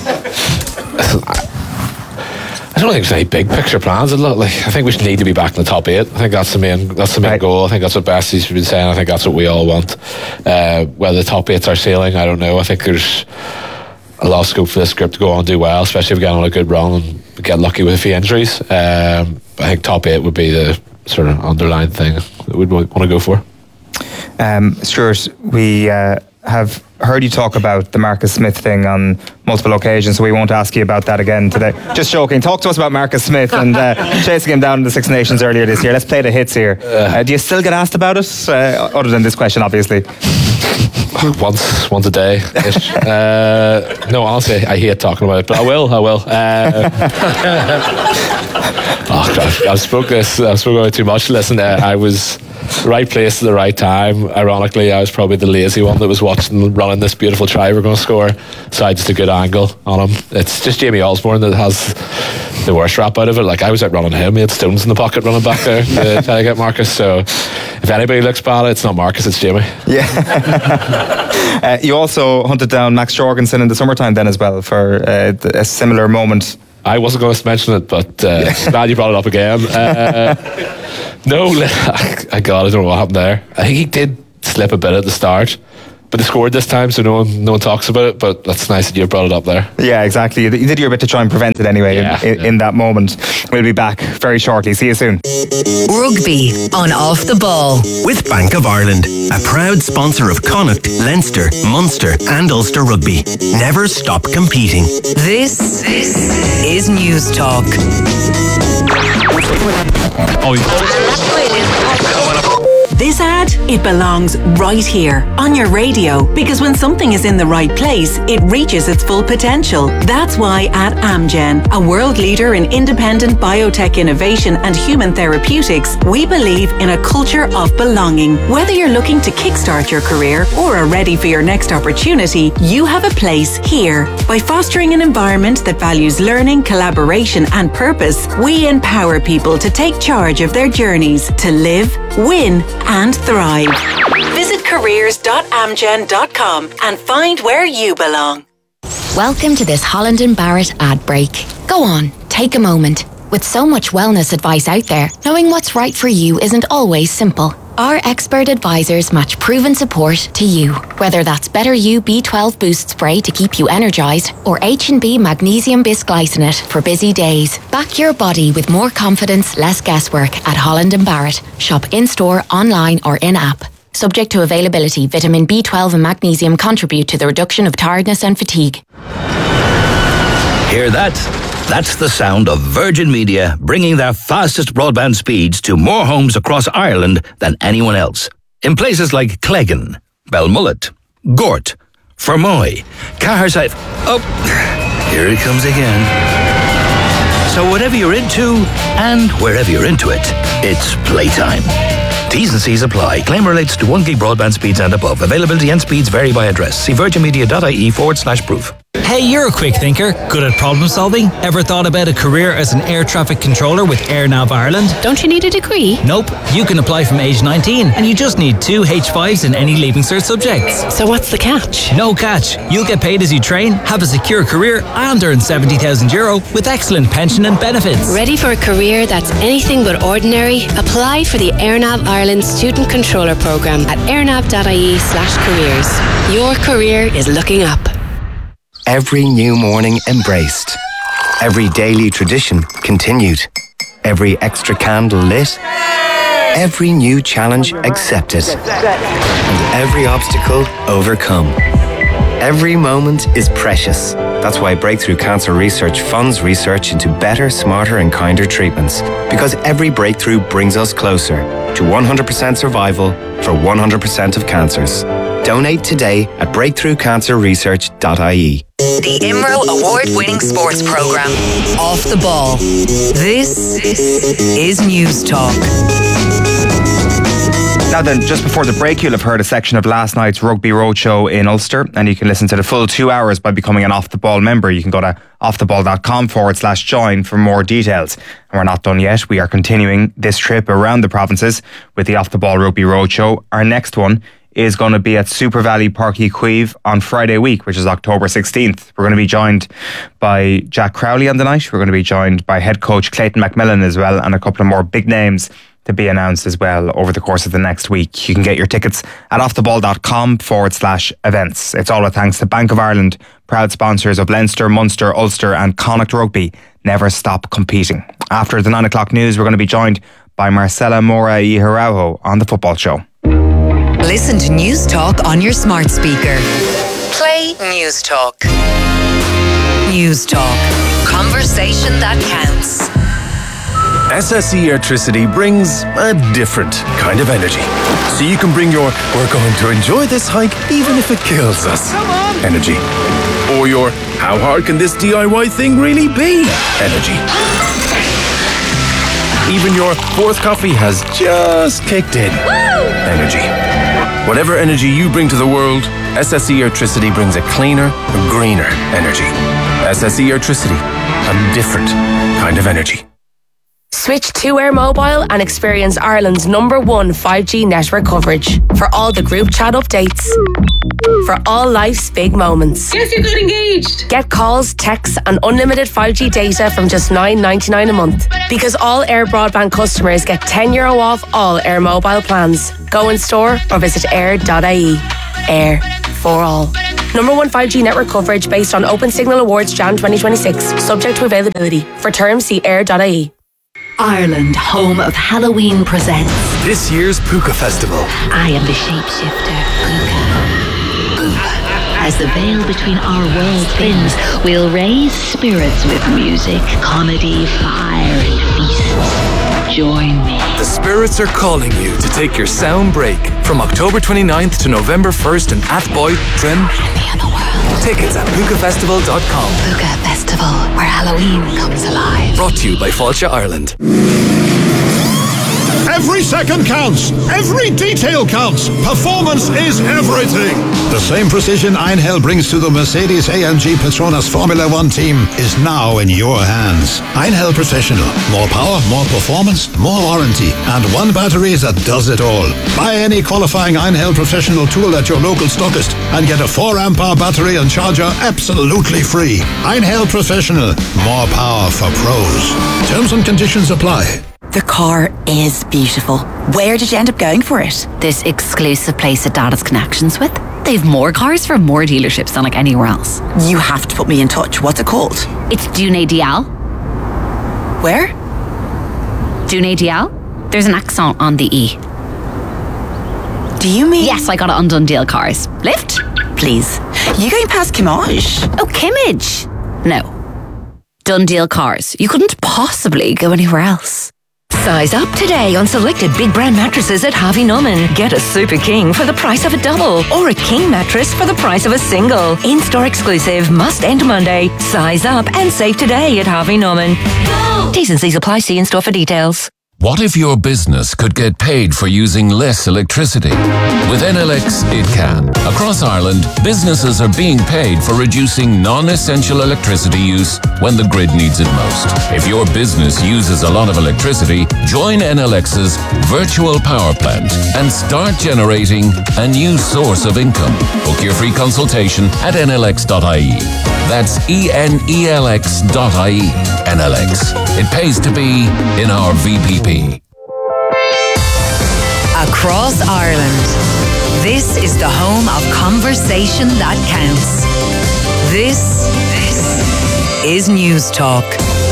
I don't think there's any big picture plans. Look, like, I think we need to be back in the top eight. I think that's the main that's the main right. goal. I think that's what Bessie's been saying. I think that's what we all want. Uh, whether the top eight's our ceiling, I don't know. I think there's a lot of scope for this group to go on and do well, especially if we get on a good run and get lucky with a few injuries. Um, I think top eight would be the sort of underlying thing that we'd want to go for. Um, Stuart, we uh, have heard you talk about the Marcus Smith thing on multiple occasions, so we won't ask you about that again today. Just joking. Talk to us about Marcus Smith and uh, chasing him down in the Six Nations earlier this year. Let's play the hits here. Uh, do you still get asked about it? Uh, other than this question, obviously. Once, once a day. uh, no, honestly, I hate talking about it, but I will. I will. Uh, oh God, I've spoke this. I've spoken about it too much. Listen, uh, I was. right place at the right time. Ironically, I was probably the lazy one that was watching running this beautiful try we're going to score, so I had just a good angle on him. It's just Jamie Osborne that has the worst rap out of it. Like, I was out running him, he had stones in the pocket running back there to try to get Marcus. So if anybody looks bad, it's not Marcus, it's Jamie. Yeah. uh, you also hunted down Max Jorgensen in the summertime then as well for uh, a similar moment. I wasn't going to mention it, but uh, glad you brought it up again. Uh, no, I God, I don't know what happened there. I think he did slip a bit at the start, but they scored this time, so no one, no one talks about it. But that's nice that you brought it up there. Yeah, exactly. You did your bit to try and prevent it anyway. Yeah, in, in, yeah. in that moment. We'll be back very shortly. See you soon. Rugby on Off the Ball with Bank of Ireland, a proud sponsor of Connacht, Leinster, Munster, and Ulster Rugby. Never stop competing. This, this is News Talk. Oh, yeah. This ad, it belongs right here on your radio, because when something is in the right place, it reaches its full potential. That's why at Amgen, a world leader in independent biotech innovation and human therapeutics, we believe in a culture of belonging. Whether you're looking to kickstart your career or are ready for your next opportunity, you have a place here. By fostering an environment that values learning, collaboration, and purpose, we empower people to take charge of their journeys to live, win, and thrive. Visit careers dot amgen dot com and find where you belong. Welcome to this Holland and Barrett ad break. Go on, take a moment. With so much wellness advice out there, knowing what's right for you isn't always simple. Our expert advisors match proven support to you. Whether that's Better You B twelve Boost Spray to keep you energised, or H and B Magnesium Bisglycinate for busy days. Back your body with more confidence, less guesswork at Holland and Barrett. Shop in-store, online or in-app. Subject to availability, vitamin B twelve and magnesium contribute to the reduction of tiredness and fatigue. Hear that? That's the sound of Virgin Media bringing their fastest broadband speeds to more homes across Ireland than anyone else. In places like Cleggan, Belmullet, Gort, Fermoy, Caherside... Oh, here it comes again. So whatever you're into, and wherever you're into it, it's playtime. T's and C's apply. Claim relates to one gig broadband speeds and above. Availability and speeds vary by address. See virginmedia.ie forward slash proof. Hey, you're a quick thinker, good at problem solving. Ever thought about a career as an air traffic controller with AirNav Ireland? Don't you need a degree? Nope. You can apply from age nineteen and you just need two H fives in any Leaving Cert subjects. So what's the catch? No catch. You'll get paid as you train, have a secure career and earn seventy thousand euro with excellent pension and benefits. Ready for a career that's anything but ordinary? Apply for the AirNav Ireland Student Controller Programme at airnav.ie slash careers. Your career is looking up. Every new morning embraced. Every daily tradition continued. Every extra candle lit. Every new challenge accepted. And every obstacle overcome. Every moment is precious. That's why Breakthrough Cancer Research funds research into better, smarter and kinder treatments. Because every breakthrough brings us closer to one hundred percent survival for one hundred percent of cancers. Donate today at breakthrough cancer research dot I E. The I M R O award-winning sports programme, Off the Ball. This is News Talk. Now then, just before the break, you'll have heard a section of last night's Rugby Roadshow in Ulster, and you can listen to the full two hours by becoming an Off the Ball member. You can go to offtheball.com forward slash join for more details. And we're not done yet. We are continuing this trip around the provinces with the Off the Ball Rugby Roadshow. Our next one is going to be at Super Valley Páirc Uí Chaoimh on Friday week, which is October sixteenth. We're going to be joined by Jack Crowley on the night. We're going to be joined by head coach Clayton McMillan as well, and a couple of more big names to be announced as well over the course of the next week. You can get your tickets at offtheball.com forward slash events. It's all a thanks to Bank of Ireland, proud sponsors of Leinster, Munster, Ulster and Connacht Rugby. Never stop competing. After the nine o'clock news, we're going to be joined by Marcela Mora y Araujo on The Football Show. Listen to News Talk on your smart speaker. Play News Talk. News Talk. Conversation that counts. S S E Airtricity brings a different kind of energy. So you can bring your "we're going to enjoy this hike even if it kills us" energy. Or your "how hard can this D I Y thing really be" energy. Even your fourth coffee has just kicked in. Woo! Energy. Whatever energy you bring to the world, S S E Airtricity brings a cleaner, a greener energy. S S E Airtricity, a different kind of energy. Switch to Air Mobile and experience Ireland's number one five G network coverage for all the group chat updates. For all life's big moments. Yes, you got engaged. Get calls, texts and unlimited five G data from just nine ninety-nine a month. Because all Air Broadband customers get ten euro off all Air Mobile plans. Go in store or visit air dot I E. Air for all. Number one five G network coverage based on Open Signal Awards January twenty twenty-six. Subject to availability. For terms, see air dot I E. Ireland, home of Halloween, presents this year's Puka Festival. I am the shapeshifter, Puka. Puka. As the veil between our worlds thins, we'll raise spirits with music, comedy, fire, and feasts. Join me. The spirits are calling you to take your sound break from October twenty-ninth to November first in Athboy, Trim. In the world. Tickets at puka festival dot com. Puka Festival, where Halloween comes alive. Brought to you by Fáilte Ireland. Every second counts. Every detail counts. Performance is everything. The same precision Einhell brings to the Mercedes A M G Petronas Formula One team is now in your hands. Einhell Professional. More power, more performance, more warranty, and one battery that does it all. Buy any qualifying Einhell Professional tool at your local stockist and get a four amp hour battery and charger absolutely free. Einhell Professional. More power for pros. Terms and conditions apply. The car is beautiful. Where did you end up going for it? This exclusive place that Dad has connections with. They've more cars from more dealerships than like anywhere else. You have to put me in touch. What's it called? It's Dune Dial. Where? Dune Dial. There's an accent on the E. Do you mean? Yes, I got it on Dundee Cars. Lift? Please. You going past Kimmage? Oh, Kimmage? No. Dundee Cars. You couldn't possibly go anywhere else. Size up today on selected big brand mattresses at Harvey Norman. Get a Super King for the price of a double or a King mattress for the price of a single. In-store exclusive, must end Monday. Size up and save today at Harvey Norman. T's and C's apply. See in-store for details. What if your business could get paid for using less electricity? With N L X, it can. Across Ireland, businesses are being paid for reducing non-essential electricity use when the grid needs it most. If your business uses a lot of electricity, join N L X's virtual power plant and start generating a new source of income. Book your free consultation at N L X dot I E. That's E N E L X dot I E. N L X. It pays to be in our V P P. Across Ireland, this is the home of conversation that counts. This, this is News Talk.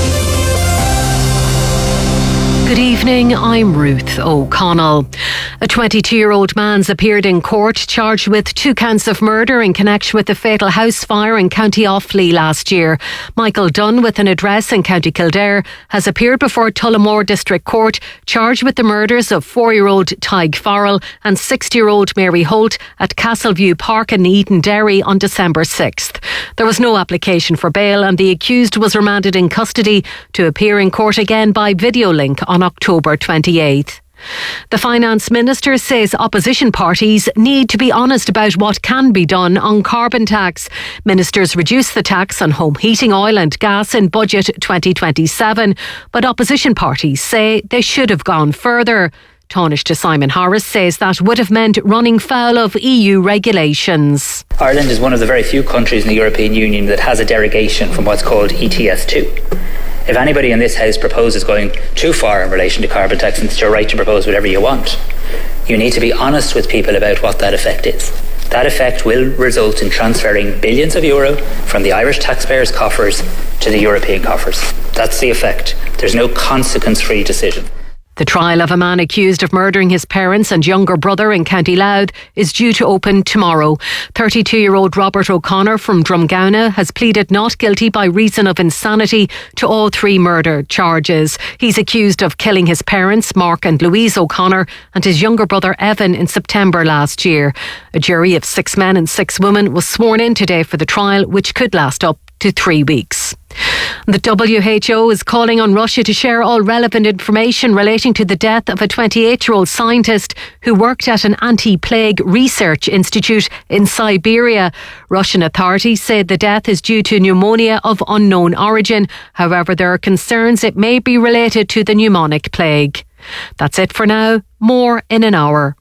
Good evening, I'm Ruth O'Connell. A twenty-two-year-old man's appeared in court charged with two counts of murder in connection with the fatal house fire in County Offaly last year. Michael Dunn, with an address in County Kildare, has appeared before Tullamore District Court charged with the murders of four-year-old Tig Farrell and sixty-year-old Mary Holt at Castleview Park in Eden Derry on December sixth. There was no application for bail and the accused was remanded in custody to appear in court again by video link on October twenty-eighth. The Finance Minister says opposition parties need to be honest about what can be done on carbon tax. Ministers reduced the tax on home heating oil and gas in Budget twenty twenty-seven, but opposition parties say they should have gone further. Taoiseach Simon Harris says that would have meant running foul of E U regulations. Ireland is one of the very few countries in the European Union that has a derogation from what's called E T S two. If anybody in this House proposes going too far in relation to carbon tax, and it's your right to propose whatever you want, you need to be honest with people about what that effect is. That effect will result in transferring billions of euro from the Irish taxpayers' coffers to the European coffers. That's the effect. There's no consequence-free decision. The trial of a man accused of murdering his parents and younger brother in County Louth is due to open tomorrow. thirty-two-year-old Robert O'Connor from Drumgownagh has pleaded not guilty by reason of insanity to all three murder charges. He's accused of killing his parents, Mark and Louise O'Connor, and his younger brother Evan in September last year. A jury of six men and six women was sworn in today for the trial, which could last up to three weeks. The W H O is calling on Russia to share all relevant information relating to the death of a twenty-eight-year-old scientist who worked at an anti-plague research institute in Siberia. Russian authorities said the death is due to pneumonia of unknown origin. However, there are concerns it may be related to the pneumonic plague. That's it for now. More in an hour.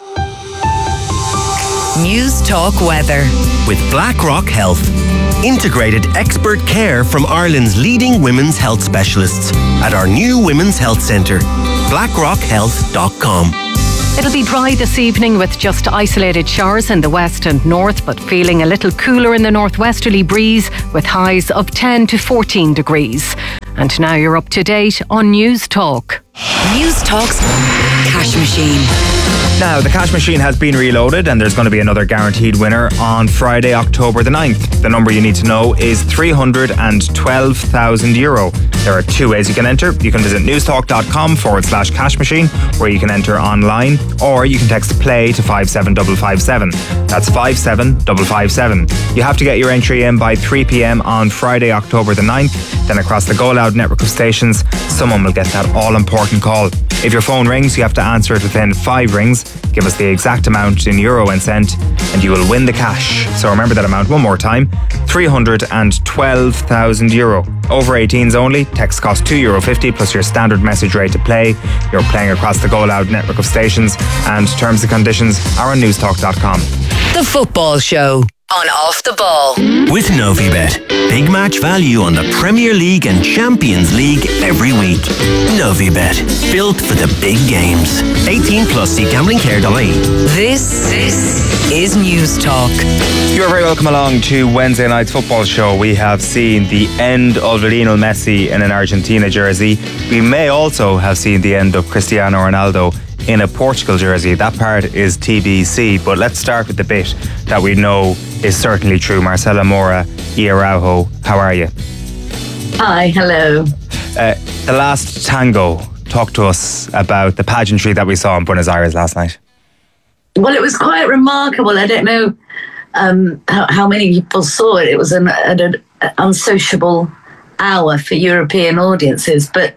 News Talk Weather. With BlackRock Health. Integrated expert care from Ireland's leading women's health specialists at our new Women's Health Centre. blackrock health dot com. It'll be dry this evening with just isolated showers in the west and north, but feeling a little cooler in the northwesterly breeze with highs of ten to fourteen degrees. And now you're up to date on News Talk. News Talk's Cash Machine. Now, the cash machine has been reloaded and there's going to be another guaranteed winner on Friday, October the ninth. The number you need to know is three hundred twelve thousand euro. There are two ways you can enter. You can visit newstalk.com forward slash cash machine, where you can enter online, or you can text play to five seven five five seven. That's five seven five five seven. You have to get your entry in by three p.m. on Friday, October the ninth. Then across the Go Loud network of stations, someone will get that all-important call. If your phone rings, you have to answer it within five rings. Give us the exact amount in euro and cent, and you will win the cash. So remember that amount one more time, three hundred twelve thousand euro. Over eighteens only, text costs two euro fifty plus your standard message rate to play. You're playing across the Go Loud network of stations, and terms and conditions are on newstalk dot com. The Football Show on Off the Ball. With Novibet. Big match value on the Premier League and Champions League every week. Novibet. Built for the big games. eighteen plus, see gambling care dot I E. This, this is News Talk. You're very welcome along to Wednesday night's football show. We have seen the end of Lionel Messi in an Argentina jersey. We may also have seen the end of Cristiano Ronaldo in a Portugal jersey. That part is T B C, but let's start with the bit that we know is certainly true. Marcela Mora, E. Araujo, how are you? Hi, hello. Uh, the Last Tango. Talk to us about the pageantry that we saw in Buenos Aires last night. Well, it was quite remarkable. I don't know um, how, how many people saw it. It was an, an, an unsociable hour for European audiences, but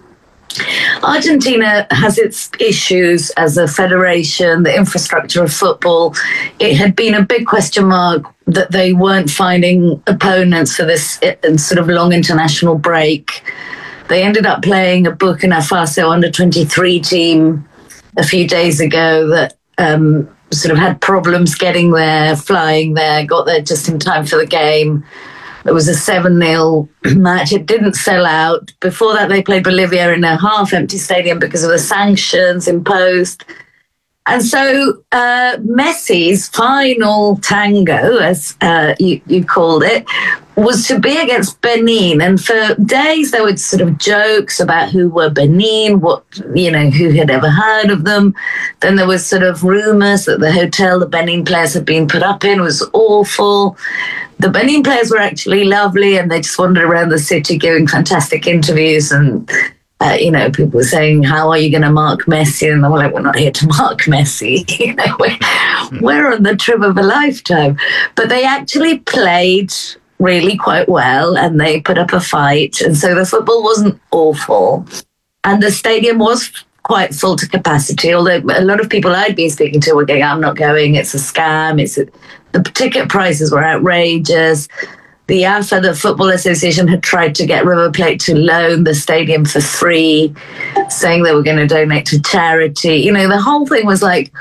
Argentina has its issues as a federation, the infrastructure of football. It had been a big question mark that they weren't finding opponents for this sort of long international break. They ended up playing a Burkina Faso under twenty-three team a few days ago that um, sort of had problems getting there, flying there, got there just in time for the game. It was a seven nil match. It didn't sell out. Before that, they played Bolivia in a half-empty stadium because of the sanctions imposed. And so uh, Messi's final tango, as uh, you, you called it, was to be against Benin. And for days, there were sort of jokes about who were Benin, what, you know, who had ever heard of them. Then there was sort of rumours that the hotel the Benin players had been put up in was awful. The Benin players were actually lovely, and they just wandered around the city giving fantastic interviews. And, uh, you know, people were saying, how are you going to mark Messi? And they were like, we're not here to mark Messi. You know, we're, we're on the trip of a lifetime. But they actually played really quite well, and they put up a fight. And so the football wasn't awful. And the stadium was quite full to capacity, although a lot of people I'd been speaking to were going, I'm not going, it's a scam, it's a... The ticket prices were outrageous. The A F A, the Football Association, had tried to get River Plate to loan the stadium for free, saying they were going to donate to charity. You know, the whole thing was like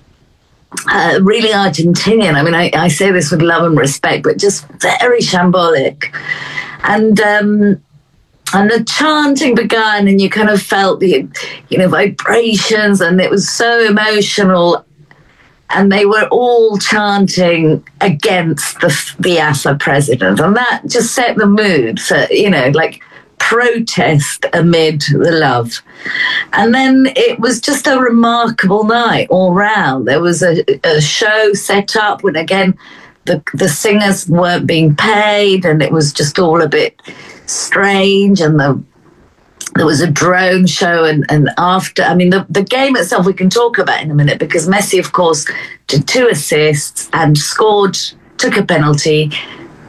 uh, really Argentinian. I mean, I, I say this with love and respect, but just very shambolic. And um, and the chanting began, and you kind of felt the, you know, vibrations, and it was so emotional. And they were all chanting against the, the A F A president. And that just set the mood for, you know, like protest amid the love. And then it was just a remarkable night all round. There was a, a show set up when, again, the, the singers weren't being paid, and it was just all a bit strange. And the There was a drone show, and, and after, I mean, the, the game itself we can talk about in a minute, because Messi, of course, did two assists and scored, took a penalty,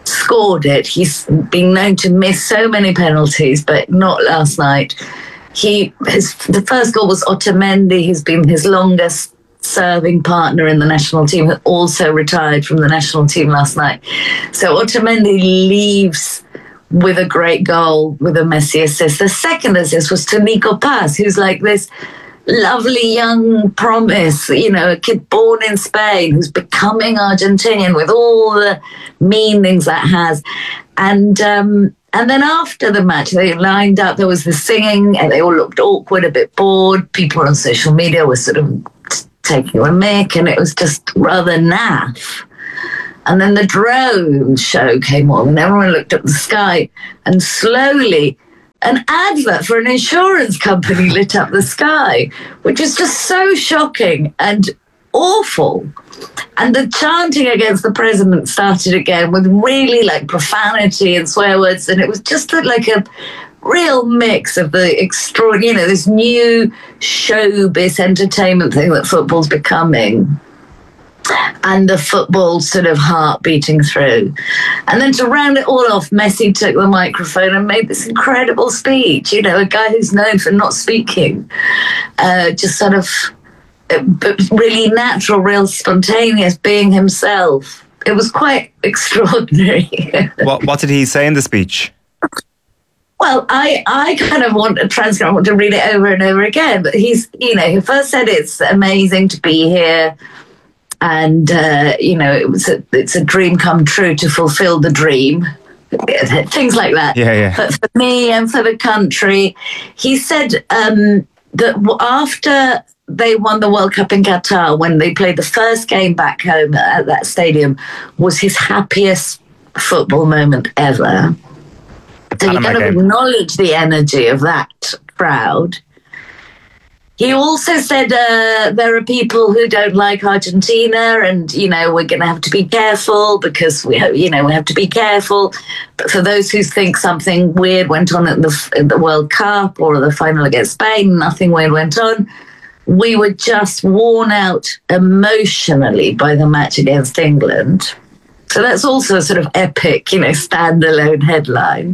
scored it. He's been known to miss so many penalties, but not last night. He his the first goal was Otamendi, who's been his longest serving partner in the national team, who also retired from the national team last night. So Otamendi leaves with a great goal, with a Messi assist. The second assist was to Nico Paz, who's like this lovely young promise, you know, a kid born in Spain who's becoming Argentinian with all the meanings that has. And um, and then after the match, they lined up, there was the singing, and they all looked awkward, a bit bored. People on social media were sort of t- taking a mick, and it was just rather naff. And then the drone show came on, and everyone looked at the sky, and slowly an advert for an insurance company lit up the sky, which is just so shocking and awful. And the chanting against the president started again with really like profanity and swear words, and it was just like a real mix of the extraordinary, you know, this new showbiz entertainment thing that football's becoming, and the football sort of heart beating through. And then to round it all off, Messi took the microphone and made this incredible speech. You know, a guy who's known for not speaking, uh, just sort of really natural, real spontaneous, being himself. It was quite extraordinary. what, what did he say in the speech? Well, I, I kind of want a transcript. I want to read it over and over again. But he's, you know, he first said it's amazing to be here. And, uh, you know, it was a, it's a dream come true to fulfill the dream. Things like that. Yeah, yeah. But for me and for the country, he said um, that after they won the World Cup in Qatar, when they played the first game back home at that stadium, was his happiest football moment ever. So you kind of acknowledge the energy of that crowd. He also said uh, there are people who don't like Argentina, and you know we're going to have to be careful because we, have, you know, we have to be careful. But for those who think something weird went on at the, at the World Cup or the final against Spain, nothing weird went on. We were just worn out emotionally by the match against England. So that's also a sort of epic, you know, standalone headline.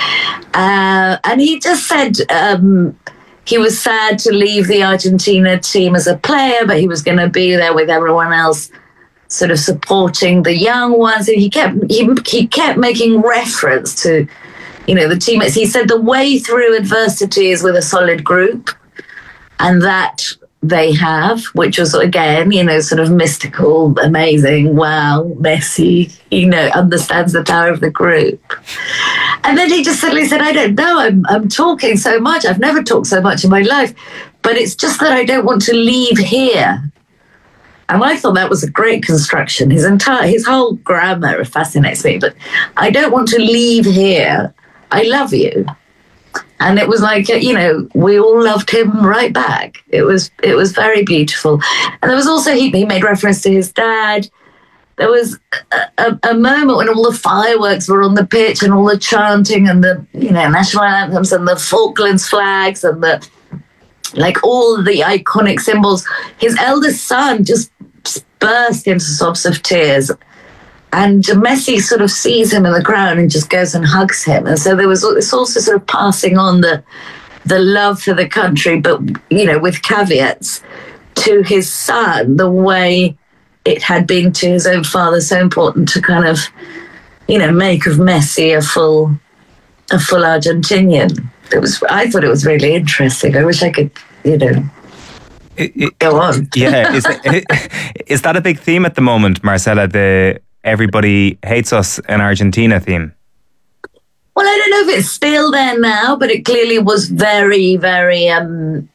Uh, and he just said. Um, He was sad to leave the Argentina team as a player, but he was going to be there with everyone else, sort of supporting the young ones. And he kept he, he kept making reference to, you know, the teammates. He said the way through adversity is with a solid group, and that they have, which was, again, you know, sort of mystical, amazing. Wow, Messi, you know, understands the power of the group. And then he just suddenly said, I don't know, I'm, I'm talking so much. I've never talked so much in my life, but it's just that I don't want to leave here. And I thought that was a great construction. His entire, his whole grammar fascinates me, but I don't want to leave here. I love you. And it was like, you know, we all loved him right back. It was it was very beautiful. And there was also, he, he made reference to his dad. There was a, a, a moment when all the fireworks were on the pitch and all the chanting and the, you know, national anthems and the Falklands flags and the, like all the iconic symbols. His eldest son just burst into sobs of tears. And Messi sort of sees him in the crowd and just goes and hugs him. And so there was it's also sort of passing on the the love for the country, but, you know, with caveats to his son, the way it had been to his own father, so important to kind of, you know, make of Messi a full a full Argentinian. It was I thought it was really interesting. I wish I could, you know, it, it, go on. Yeah, is, it, is that a big theme at the moment, Marcella, the everybody hates us in Argentina theme? Well, I don't know if it's still there now, but it clearly was very, very um,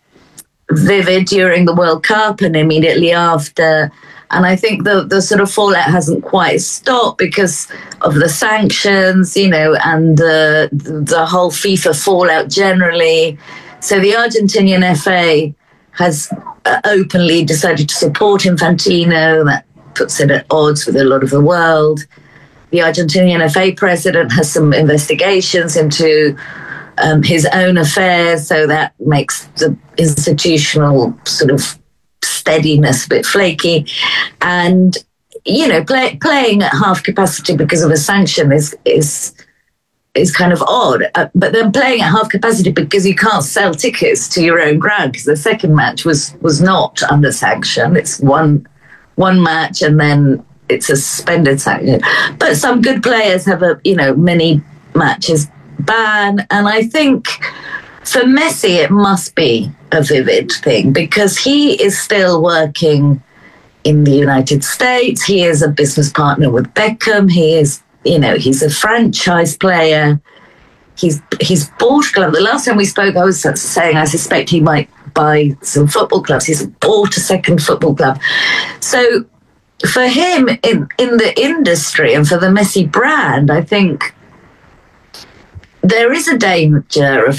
vivid during the World Cup and immediately after. And I think the, the sort of fallout hasn't quite stopped because of the sanctions, you know, and the, the whole FIFA fallout generally. So the Argentinian F A has openly decided to support Infantino. That puts it at odds with a lot of the world. The Argentinian F A president has some investigations into um, his own affairs, so that makes the institutional sort of steadiness a bit flaky. And you know, play, playing at half capacity because of a sanction is is is kind of odd. Uh, but then playing at half capacity because you can't sell tickets to your own ground, because the second match was was not under sanction. It's one one match and then it's a suspended sanction. But some good players have a, you know, many matches ban, and I think for Messi it must be a vivid thing because he is still working in the United States. He is a business partner with Beckham. He is, you know, he's a franchise player. He's he's bought clubs. The last time we spoke, I was saying I suspect he might buy some football clubs. He's bought a second football club. So for him in, in the industry and for the Messi brand, I think there is a danger of